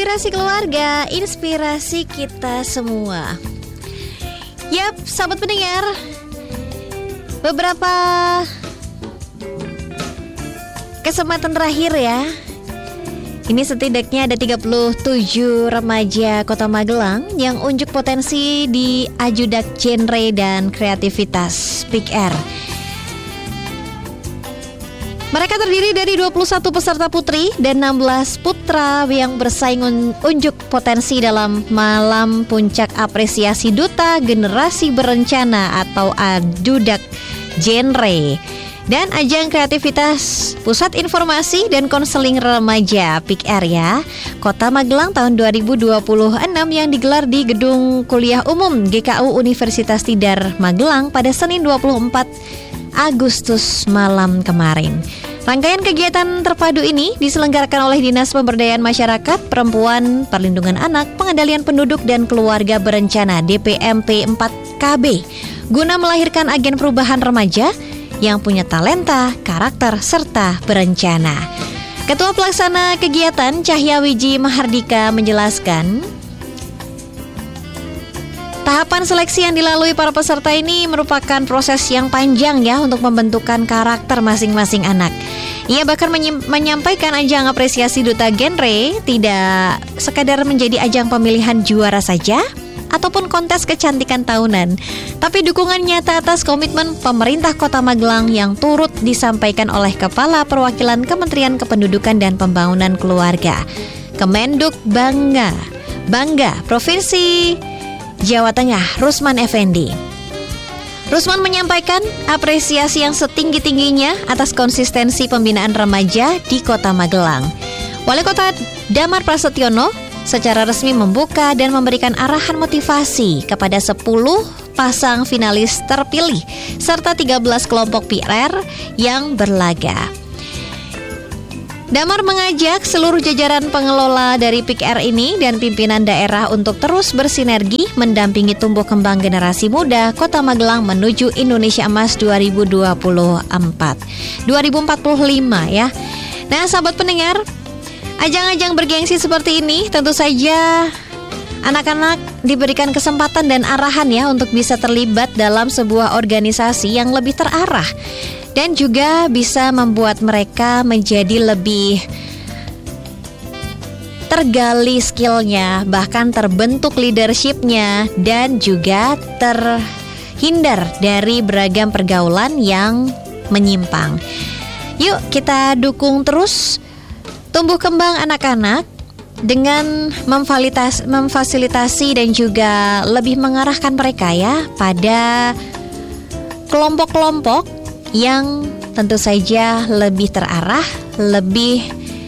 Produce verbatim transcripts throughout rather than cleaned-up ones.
Inspirasi keluarga, inspirasi kita semua. Yap, sahabat pendengar, beberapa kesempatan terakhir ya. Ini setidaknya ada tiga puluh tujuh remaja Kota Magelang yang unjuk potensi di Ajudak Genre dan Kreativitas P I K R. Mereka terdiri dari dua puluh satu peserta putri dan enam belas putra yang bersaing un- unjuk potensi dalam Malam Puncak Apresiasi Duta Generasi Berencana atau Ajudak Genre dan ajang kreativitas Pusat Informasi dan Konseling Remaja P I K R ya, Kota Magelang tahun dua ribu dua puluh enam yang digelar di Gedung Kuliah Umum G K U Universitas Tidar Magelang pada Senin dua puluh empat Agustus malam kemarin. Rangkaian kegiatan terpadu ini diselenggarakan oleh Dinas Pemberdayaan Masyarakat, Perempuan, Perlindungan Anak, Pengendalian Penduduk dan Keluarga Berencana D P M P empat K B guna melahirkan agen perubahan remaja yang punya talenta, karakter, serta berencana. Ketua Pelaksana Kegiatan Cahya Wiji Mahardika menjelaskan, tahapan seleksi yang dilalui para peserta ini merupakan proses yang panjang ya untuk membentukkan karakter masing-masing anak. Ia bahkan menyi- menyampaikan ajang apresiasi Duta Genre tidak sekadar menjadi ajang pemilihan juara saja ataupun kontes kecantikan tahunan, tapi dukungan nyata atas komitmen pemerintah Kota Magelang yang turut disampaikan oleh Kepala Perwakilan Kementerian Kependudukan dan Pembangunan Keluarga, Kemenduk Bangga, Bangga Provinsi Jawa Tengah, Rusman Effendi. Rusman menyampaikan apresiasi yang setinggi-tingginya atas konsistensi pembinaan remaja di Kota Magelang. Wali Kota Damar Prasetyono secara resmi membuka dan memberikan arahan motivasi kepada sepuluh pasang finalis terpilih serta tiga belas kelompok P R yang berlaga. Damar mengajak seluruh jajaran pengelola dari P K R ini dan pimpinan daerah untuk terus bersinergi mendampingi tumbuh kembang generasi muda Kota Magelang menuju Indonesia Emas dua ribu dua puluh empat dua ribu empat puluh lima ya. Nah, sahabat pendengar, ajang-ajang bergengsi seperti ini tentu saja anak-anak diberikan kesempatan dan arahan ya untuk bisa terlibat dalam sebuah organisasi yang lebih terarah dan juga bisa membuat mereka menjadi lebih tergali skillnya, bahkan terbentuk leadershipnya dan juga terhindar dari beragam pergaulan yang menyimpang. Yuk kita dukung terus tumbuh kembang anak-anak dengan memfalitas, memfasilitasi dan juga lebih mengarahkan mereka ya pada kelompok-kelompok yang tentu saja lebih terarah, lebih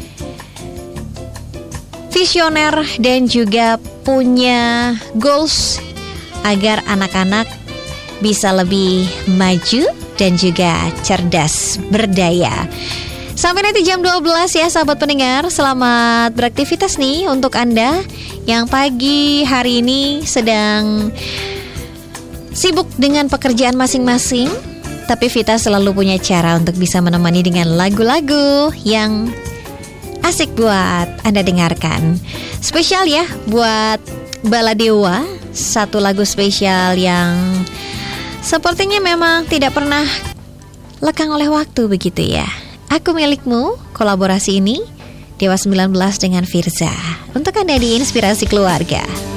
visioner dan juga punya goals agar anak-anak bisa lebih maju dan juga cerdas berdaya. Sampai nanti jam dua belas ya sahabat pendengar. Selamat beraktivitas nih untuk Anda yang pagi hari ini sedang sibuk dengan pekerjaan masing-masing. Tapi Vita selalu punya cara untuk bisa menemani dengan lagu-lagu yang asik buat Anda dengarkan. Spesial ya buat Baladewa, satu lagu spesial yang sepertinya memang tidak pernah lekang oleh waktu begitu ya. Aku Milikmu, kolaborasi ini Dewa sembilan belas dengan Firza. Untuk Anda di Inspirasi Keluarga.